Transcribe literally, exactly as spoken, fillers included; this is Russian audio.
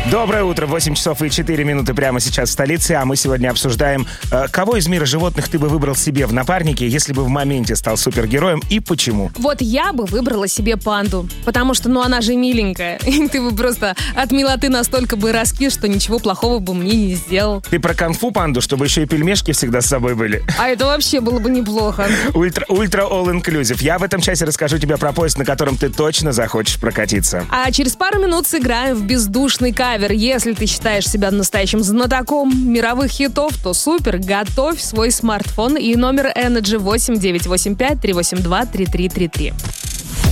Доброе утро, восемь часов и четыре минуты прямо сейчас в столице, а мы сегодня обсуждаем, э, кого из мира животных ты бы выбрал себе в напарнике, если бы в моменте стал супергероем, и почему? Вот я бы выбрала себе панду, потому что, ну, она же миленькая, и ты бы просто от милоты настолько бы раскис, что ничего плохого бы мне не сделал. Ты про конфу панду, чтобы еще и пельмешки всегда с собой были? А это вообще было бы неплохо. Ультра, ультра all-inclusive. Я в этом часе расскажу тебе про поезд, на котором ты точно захочешь прокатиться. А через пару минут сыграем в бездушный кавер. Если ты считаешь себя настоящим знатоком мировых хитов, то супер, готовь свой смартфон и номер Energy восемь девятьсот восемьдесят пять триста восемьдесят два тридцать три тридцать три.